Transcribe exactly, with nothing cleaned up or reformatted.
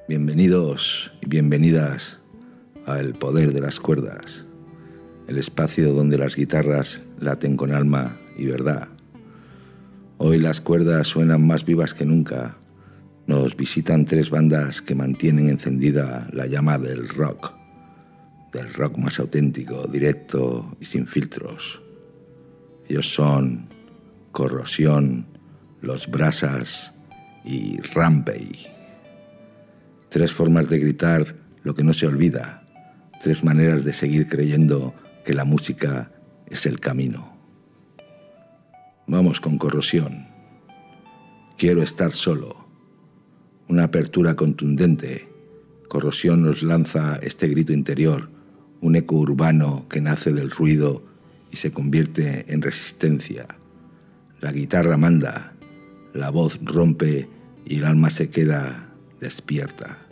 Bienvenidos y bienvenidas a El Poder de las Cuerdas, el espacio donde las guitarras laten con alma y verdad. Hoy las cuerdas suenan más vivas que nunca. Nos visitan tres bandas que mantienen encendida la llama del rock, del rock más auténtico, directo y sin filtros. Ellos son Corrosión, Los Brasas y Rampage. Tres formas de gritar lo que no se olvida. Tres maneras de seguir creyendo que la música es el camino. Vamos con Corrosión. Quiero estar solo. Una apertura contundente. Corrosión nos lanza este grito interior, un eco urbano que nace del ruido y se convierte en resistencia. La guitarra manda, la voz rompe y el alma se queda despierta.